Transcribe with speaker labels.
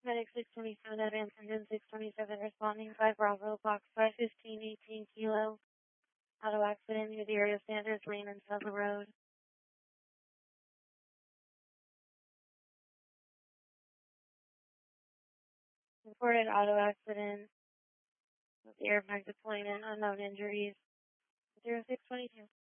Speaker 1: Medic 627, Advance Engine 627 responding 5 Bravo, Box 515, 18 Kilo. Auto accident near the area standards lane and Sella Road. Reported auto accident with airbag deployment, unknown injuries. 0622.